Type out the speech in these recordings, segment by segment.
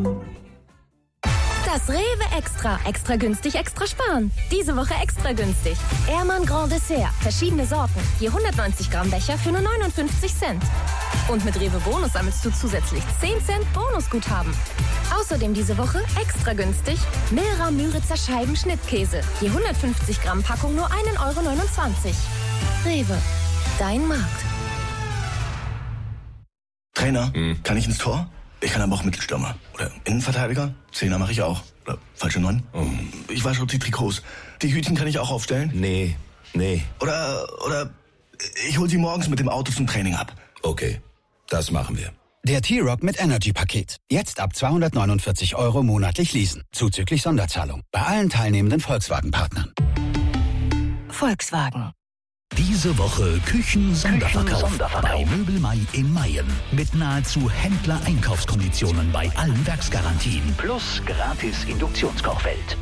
Das Rewe Extra. Extra günstig, extra sparen. Diese Woche extra günstig. Ehrmann Grand Dessert. Verschiedene Sorten. Je 190 Gramm Becher für nur 59 Cent. Und mit Rewe Bonus sammelst du zusätzlich 10 Cent Bonusguthaben. Außerdem diese Woche extra günstig Milra Müritzer Scheiben Schnittkäse. Je 150 Gramm Packung nur 1,29 €. Rewe. Dein Markt. Trainer, kann ich ins Tor? Ich kann aber auch Mittelstürmer. Oder Innenverteidiger? Zehner mache ich auch. Oder falsche 9? Ich wasche auch die Trikots. Die Hütchen kann ich auch aufstellen? Nee. Oder ich hole sie morgens mit dem Auto zum Training ab. Okay, das machen wir. Der T-Rock mit Energy-Paket. Jetzt ab 249 € monatlich leasen. Zuzüglich Sonderzahlung. Bei allen teilnehmenden Volkswagen-Partnern. Volkswagen. Diese Woche Küchen-Sonderverkauf bei Möbelmai in Mayen. Mit nahezu Händler-Einkaufskonditionen bei allen Werksgarantien. Plus gratis Induktionskochfeld.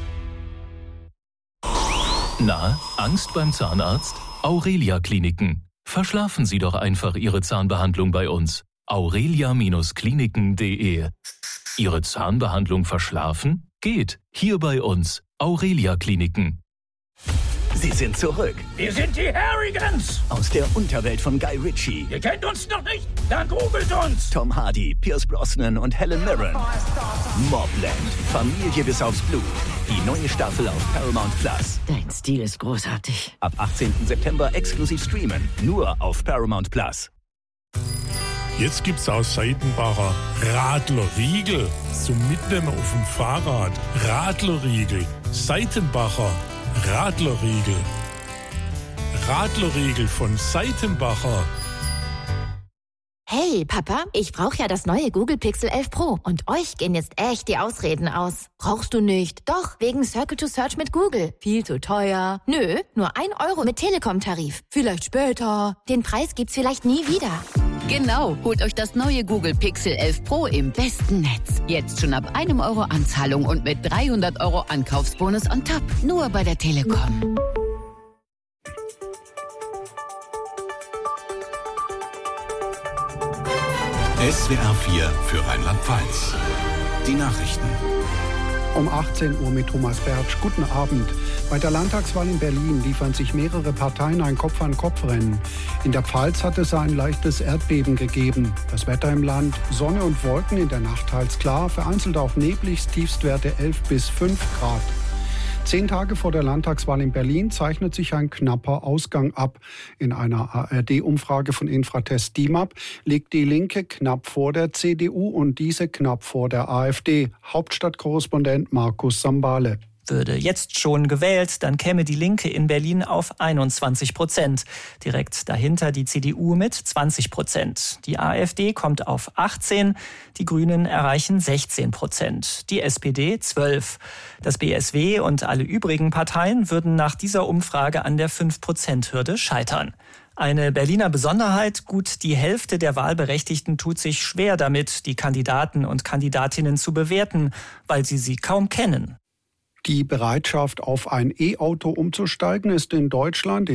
Na, Angst beim Zahnarzt? Aurelia Kliniken. Verschlafen Sie doch einfach Ihre Zahnbehandlung bei uns. aurelia-kliniken.de. Ihre Zahnbehandlung verschlafen? Geht. Hier bei uns. Aurelia Kliniken. Sie sind zurück. Wir sind die Harrigans. Aus der Unterwelt von Guy Ritchie. Ihr kennt uns noch nicht? Dann googelt uns. Tom Hardy, Pierce Brosnan und Helen Mirren. Mobland. Familie bis aufs Blut. Die neue Staffel auf Paramount Plus. Dein Stil ist großartig. Ab 18. September exklusiv streamen. Nur auf Paramount Plus. Jetzt gibt's aus Seitenbacher Radlerriegel zum Mitnehmen auf dem Fahrrad. Radlerriegel. Seitenbacher Radlerriegel. Radlerriegel von Seitenbacher. Hey, Papa, ich brauche ja das neue Google Pixel 11 Pro. Und euch gehen jetzt echt die Ausreden aus. Brauchst du nicht? Doch, wegen Circle to Search mit Google. Viel zu teuer. Nö, nur 1 € mit Telekom-Tarif. Vielleicht später. Den Preis gibt's vielleicht nie wieder. Genau, holt euch das neue Google Pixel 11 Pro im besten Netz. Jetzt schon ab 1 € Anzahlung und mit 300 € Ankaufsbonus on top. Nur bei der Telekom. SWR 4 für Rheinland-Pfalz. Die Nachrichten. Um 18 Uhr mit Thomas Bertsch. Guten Abend. Bei der Landtagswahl in Berlin liefern sich mehrere Parteien ein Kopf-an-Kopf-Rennen. In der Pfalz hat es ein leichtes Erdbeben gegeben. Das Wetter im Land: Sonne und Wolken, in der Nacht teils klar, vereinzelt auch neblig, Tiefstwerte 11 bis 5 Grad. 10 Tage vor der Landtagswahl in Berlin zeichnet sich ein knapper Ausgang ab. In einer ARD-Umfrage von Infratest DIMAP liegt die Linke knapp vor der CDU und diese knapp vor der AfD. Hauptstadtkorrespondent Markus Sambale. Würde jetzt schon gewählt, dann käme die Linke in Berlin auf 21%. Direkt dahinter die CDU mit 20%. Die AfD kommt auf 18%, die Grünen erreichen 16%, die SPD 12%. Das BSW und alle übrigen Parteien würden nach dieser Umfrage an der 5%-Hürde scheitern. Eine Berliner Besonderheit: gut die Hälfte der Wahlberechtigten tut sich schwer damit, die Kandidaten und Kandidatinnen zu bewerten, weil sie kaum kennen. Die Bereitschaft, auf ein E-Auto umzusteigen, ist in Deutschland